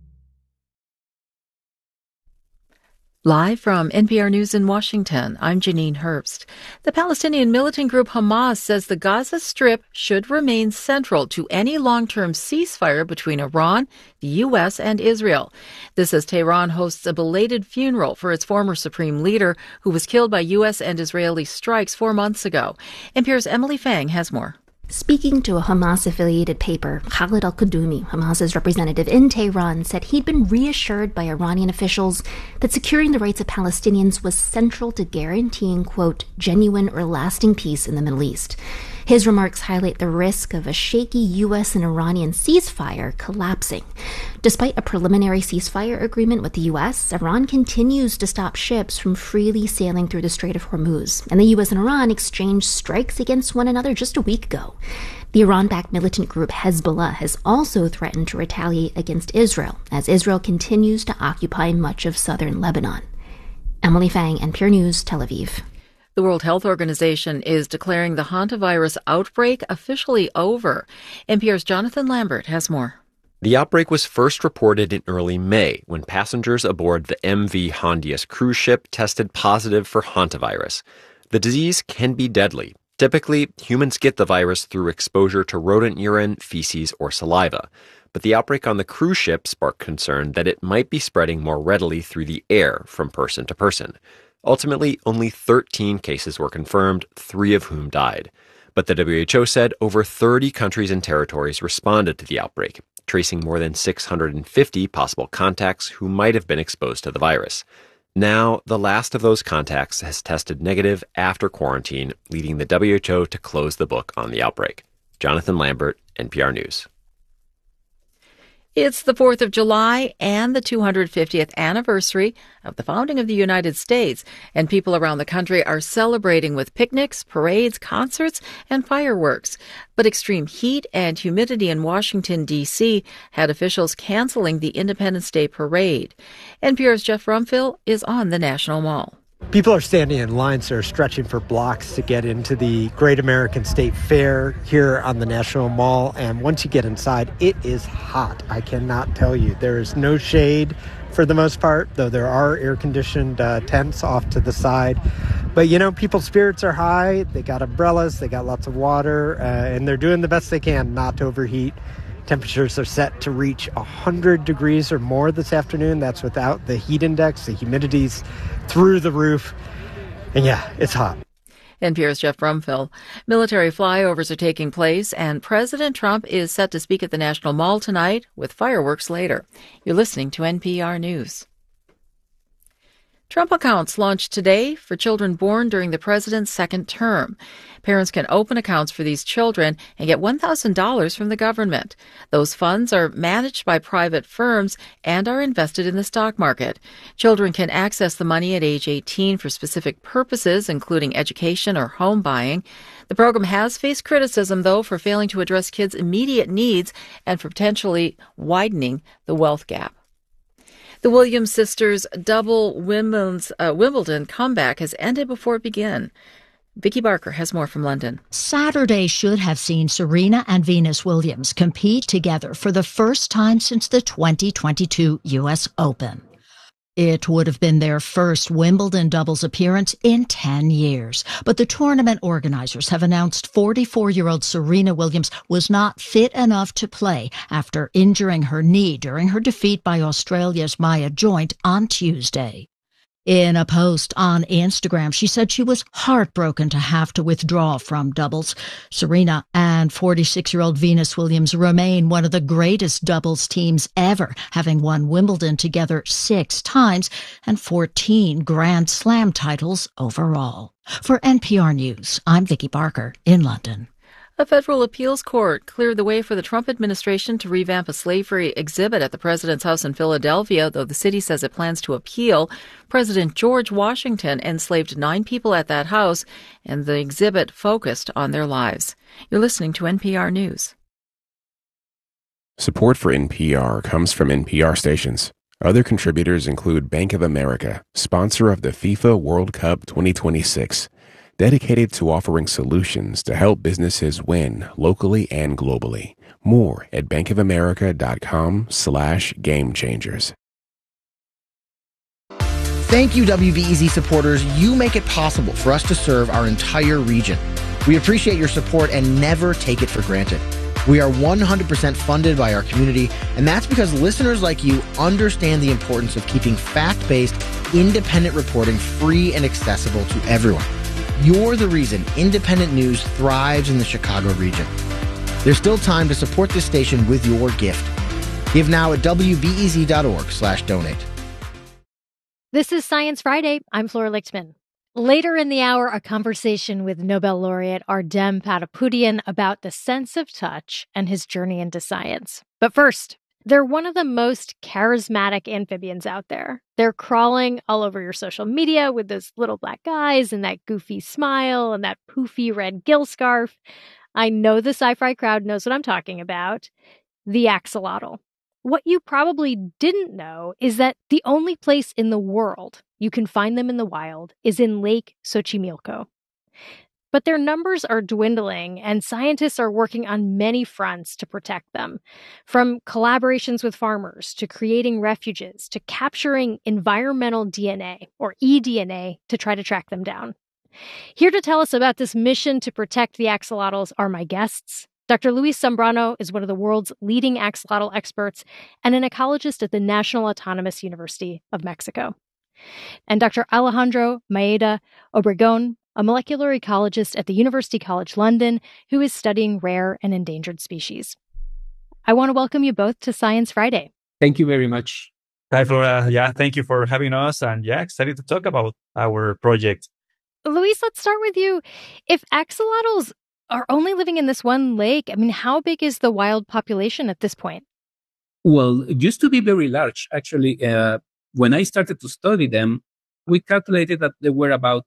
Live from NPR News in Washington, I'm Janine Herbst. The Palestinian militant group Hamas says the Gaza Strip should remain central to any long-term ceasefire between Iran, the U.S., and Israel. This as Tehran hosts a belated funeral for its former supreme leader, who was killed by U.S. and Israeli strikes 4 months ago. NPR's Emily Fang has more. Speaking to a Hamas-affiliated paper, Khalid al-Qudumi, Hamas's representative in Tehran, said he'd been reassured by Iranian officials that securing the rights of Palestinians was central to guaranteeing, quote, genuine or lasting peace in the Middle East. His remarks highlight the risk of a shaky U.S. and Iranian ceasefire collapsing. Despite a preliminary ceasefire agreement with the U.S., Iran continues to stop ships from freely sailing through the Strait of Hormuz, and the U.S. and Iran exchanged strikes against one another just a week ago. The Iran-backed militant group Hezbollah has also threatened to retaliate against Israel, as Israel continues to occupy much of southern Lebanon. Emily Fang, NPR News, Tel Aviv. The World Health Organization is declaring the hantavirus outbreak officially over. NPR's Jonathan Lambert has more. The outbreak was first reported in early May when passengers aboard the MV Hondius cruise ship tested positive for hantavirus. The disease can be deadly. Typically, humans get the virus through exposure to rodent urine, feces, or saliva. But the outbreak on the cruise ship sparked concern that it might be spreading more readily through the air from person to person. Ultimately, only 13 cases were confirmed, 3 of whom died. But the WHO said over 30 countries and territories responded to the outbreak, tracing more than 650 possible contacts who might have been exposed to the virus. Now, the last of those contacts has tested negative after quarantine, leading the WHO to close the book on the outbreak. Jonathan Lambert, NPR News. It's the 4th of July and the 250th anniversary of the founding of the United States, and people around the country are celebrating with picnics, parades, concerts, and fireworks. But extreme heat and humidity in Washington, D.C. had officials canceling the Independence Day parade. NPR's Jeff Rumfill is on the National Mall. People are standing in lines that are stretching for blocks to get into the Great American State Fair here on the National Mall. And once you get inside, it is hot. I cannot tell you. There is no shade for the most part, though there are air-conditioned tents off to the side. But, you know, people's spirits are high. They got umbrellas, they got lots of water, and they're doing the best they can not to overheat. Temperatures are set to reach 100 degrees or more this afternoon. That's without the heat index. The humidity's through the roof. And yeah, it's hot. NPR's Jeff Rumfill. Military flyovers are taking place, and President Trump is set to speak at the National Mall tonight with fireworks later. You're listening to NPR News. Trump accounts launched today for children born during the president's second term. Parents can open accounts for these children and get $1,000 from the government. Those funds are managed by private firms and are invested in the stock market. Children can access the money at age 18 for specific purposes, including education or home buying. The program has faced criticism, though, for failing to address kids' immediate needs and for potentially widening the wealth gap. The Williams sisters' double Wimbledon comeback has ended before it began. Vicki Barker has more from London. Saturday should have seen Serena and Venus Williams compete together for the first time since the 2022 U.S. Open. It would have been their first Wimbledon doubles appearance in 10 years. But the tournament organizers have announced 44-year-old Serena Williams was not fit enough to play after injuring her knee during her defeat by Australia's Maya Joint on Tuesday. In a post on Instagram, she said she was heartbroken to have to withdraw from doubles. Serena and 46-year-old Venus Williams remain one of the greatest doubles teams ever, having won Wimbledon together 6 times and 14 Grand Slam titles overall. For NPR News, I'm Vicki Barker in London. A federal appeals court cleared the way for the Trump administration to revamp a slave-free exhibit at the president's house in Philadelphia, though the city says it plans to appeal. President George Washington enslaved 9 people at that house, and the exhibit focused on their lives. You're listening to NPR News. Support for NPR comes from NPR stations. Other contributors include Bank of America, sponsor of the FIFA World Cup 2026. Dedicated to offering solutions to help businesses win locally and globally. More at bankofamerica.com/gamechangers. Thank you, WBEZ supporters. You make it possible for us to serve our entire region. We appreciate your support and never take it for granted. We are 100% funded by our community, and that's because listeners like you understand the importance of keeping fact-based, independent reporting free and accessible to everyone. You're the reason independent news thrives in the Chicago region. There's still time to support this station with your gift. Give now at wbez.org/donate. This is Science Friday. I'm Flora Lichtman. Later in the hour, a conversation with Nobel laureate Ardem Patapoutian about the sense of touch and his journey into science. But first, they're one of the most charismatic amphibians out there. They're crawling all over your social media with those little black eyes and that goofy smile and that poofy red gill scarf. I know the sci-fi crowd knows what I'm talking about. The axolotl. What you probably didn't know is that the only place in the world you can find them in the wild is in Lake Xochimilco. But their numbers are dwindling, and scientists are working on many fronts to protect them, from collaborations with farmers to creating refuges to capturing environmental DNA, or eDNA, to try to track them down. Here to tell us about this mission to protect the axolotls are my guests. Dr. Luis Zambrano is one of the world's leading axolotl experts and an ecologist at the National Autonomous University of Mexico. And Dr. Alejandro Maeda Obregon, a molecular ecologist at the University College London, who is studying rare and endangered species. I want to welcome you both to Science Friday. Thank you very much. Hi, Flora. Yeah, thank you for having us. And yeah, excited to talk about our project. Luis, let's start with you. If axolotls are only living in this one lake, I mean, how big is the wild population at this point? Well, it used to be very large. Actually, when I started to study them, we calculated that there were about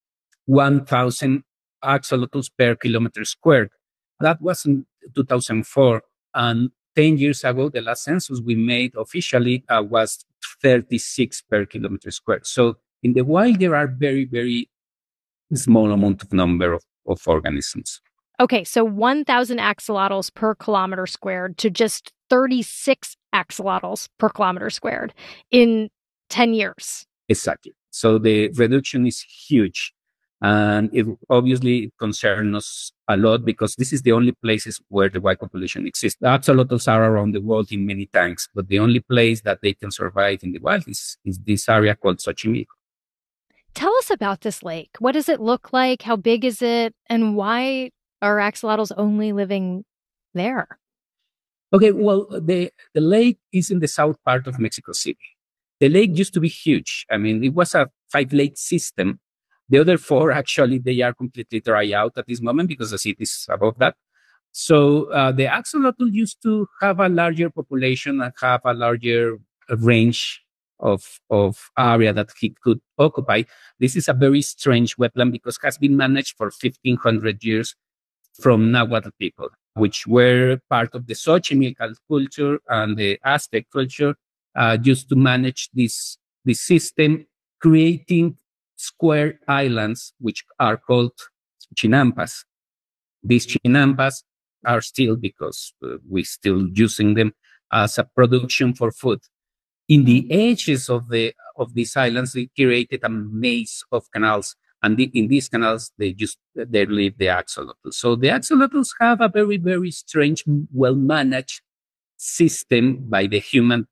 1,000 axolotls per kilometer squared. That was in 2004. And 10 years ago, the last census we made officially was 36 per kilometer squared. So in the wild, there are very, very small amount of number of organisms. Okay, so 1,000 axolotls per kilometer squared to just 36 axolotls per kilometer squared in 10 years. Exactly. So the reduction is huge. And it obviously concerns us a lot because this is the only places where the wild population exists. The axolotls are around the world in many tanks, but the only place that they can survive in the wild is this area called Xochimilco. Tell us about this lake. What does it look like? How big is it? And why are axolotls only living there? Okay, well, the lake is in the south part of Mexico City. The lake used to be huge. I mean, it was a 5-lake system. The other 4, actually, they are completely dry out at this moment because the city is above that. So the axolotl used to have a larger population and have a larger range of area that he could occupy. This is a very strange wetland because it has been managed for 1,500 years from Nahuatl people, which were part of the Xochimilco culture and the Aztec culture, used to manage this system, creating square islands, which are called chinampas. These chinampas are still, because we're still using them as a production for food. In the edges of these islands, they created a maze of canals, and in these canals they live the axolotls. So the axolotls have a very, very strange, well managed system by the human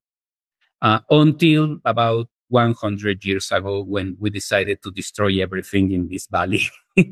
until about 100 years ago, when we decided to destroy everything in this valley.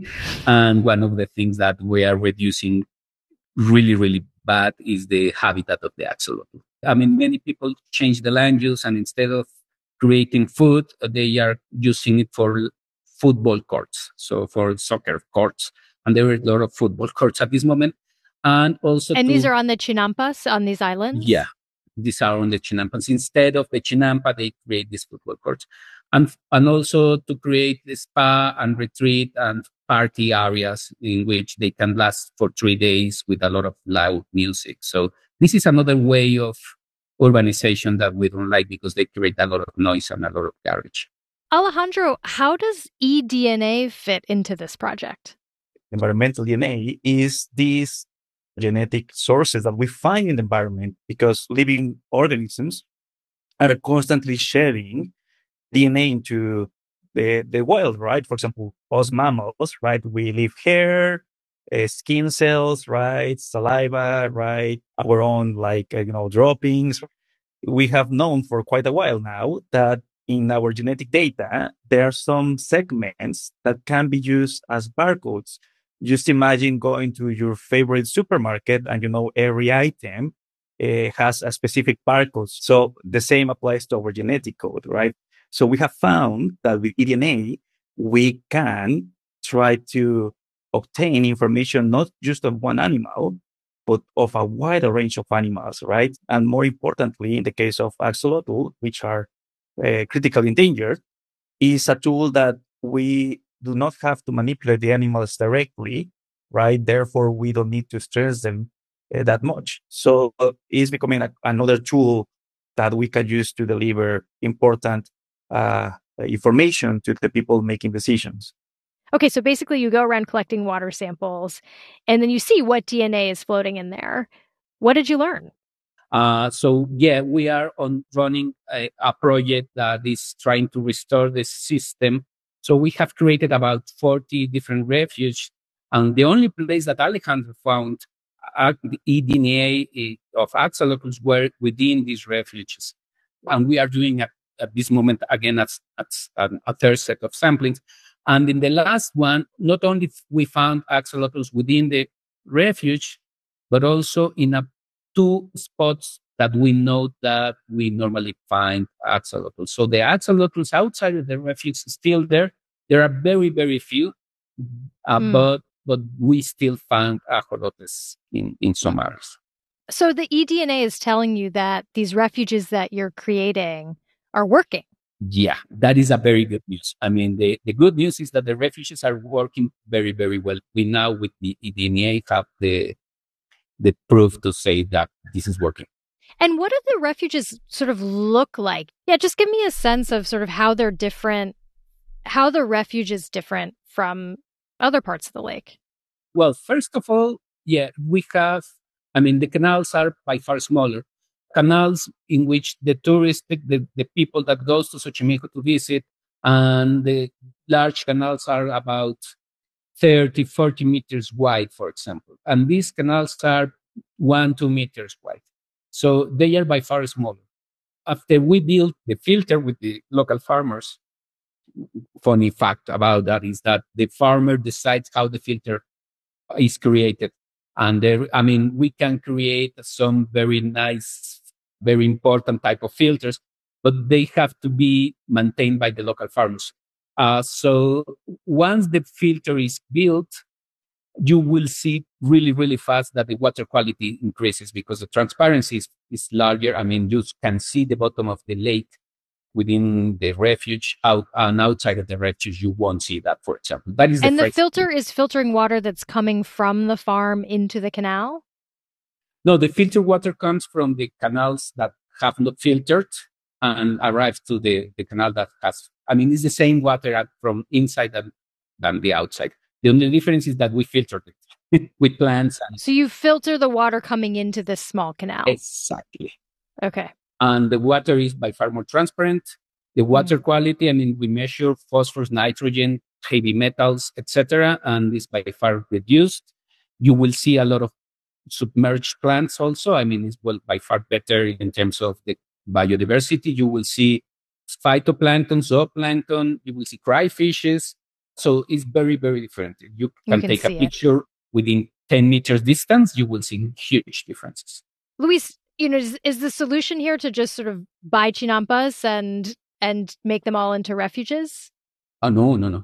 And one of the things that we are reducing really, really bad is the habitat of the axolotl. I mean, many people change the land use, and instead of creating food, they are using it for football courts, so for soccer courts. And there are a lot of football courts at this moment. And also, these are on the Chinampas, on these islands? Yeah, these are on the Chinampas. Instead of the Chinampa, they create these football courts. And also to create the spa and retreat and party areas in which they can last for 3 days with a lot of loud music. So this is another way of urbanization that we don't like, because they create a lot of noise and a lot of garbage. Alejandro, how does eDNA fit into this project? Environmental DNA is these genetic sources that we find in the environment, because living organisms are constantly sharing DNA into the wild, right? For example, us mammals, right? We leave hair, skin cells, right? Saliva, right? Our own, droppings. We have known for quite a while now that in our genetic data, there are some segments that can be used as barcodes. Just imagine going to your favorite supermarket and, every item has a specific barcode. So the same applies to our genetic code, right? So we have found that with eDNA, we can try to obtain information not just of one animal, but of a wider range of animals, right? And more importantly, in the case of axolotl, which are critically endangered, is a tool that we do not have to manipulate the animals directly, right? Therefore, we don't need to stress them that much. So it's becoming another tool that we can use to deliver important information to the people making decisions. Okay, so basically you go around collecting water samples, and then you see what DNA is floating in there. What did you learn? We are running a project that is trying to restore the system. So we have created about 40 different refuges, and the only place that Alejandro found the eDNA of axolotls were within these refuges. And we are doing at this moment, again, a third set of samplings. And in the last one, not only we found axolotls within the refuge, but also in 2 spots that we know that we normally find axolotls. So the axolotls outside of the refuge is still there. There are very, very few, but we still found axolotls in some areas. So the eDNA is telling you that these refuges that you're creating are working. Yeah, that is a very good news. I mean, the good news is that the refuges are working very, very well. We now, with the eDNA, have the proof to say that this is working. And what do the refuges sort of look like? Yeah, just give me a sense of sort of how they're different, how the refuge is different from other parts of the lake. Well, first of all, we have, the canals are by far smaller. Canals in which the tourists, the people that goes to Xochimilco to visit, and the large canals are about 30, 40 meters wide, for example. And these canals are 1-2 meters wide. So they are by far smaller. After we built the filter with the local farmers, funny fact about that is that the farmer decides how the filter is created. And we can create some very nice, very important type of filters, but they have to be maintained by the local farmers. So once the filter is built, you will see really, really fast that the water quality increases because the transparency is larger. You can see the bottom of the lake within the refuge, and outside of the refuge, you won't see that, for example. That is the filter is filtering water that's coming from the farm into the canal? No, the filtered water comes from the canals that have not filtered and arrives to the canal that has. It's the same water from inside than the outside. The only difference is that we filter it with plants. So you filter the water coming into this small canal. Exactly. Okay. And the water is by far more transparent. The water quality, I mean, we measure phosphorus, nitrogen, heavy metals, etc., and it's by far reduced. You will see a lot of submerged plants also. I mean, it's by far better in terms of the biodiversity. You will see phytoplankton, zooplankton, you will see crayfishes. So it's very, very different. You can take a picture within 10 meters distance, you will see huge differences. Luis, is the solution here to just sort of buy chinampas and make them all into refuges? Oh, no. No.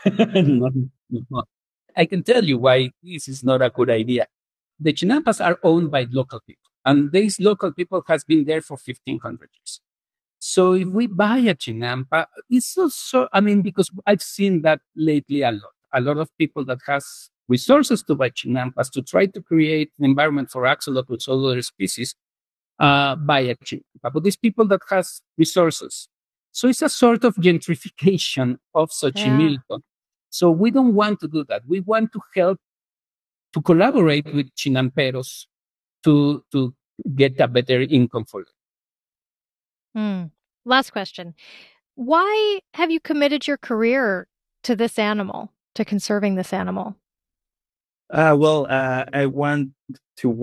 I can tell you why this is not a good idea. The chinampas are owned by local people, and these local people has been there for 1,500 years. So if we buy a chinampa, it's also, I mean, because I've seen that lately a lot of people that has resources to buy chinampas to try to create an environment for axolotls or other species, buy a chinampa. But these people that has resources. So it's a sort of gentrification of Xochimilco. So we don't want to do that. We want to help to collaborate with chinamperos to get a better income for them. Last question. Why have you committed your career to this animal, to conserving this animal? I want to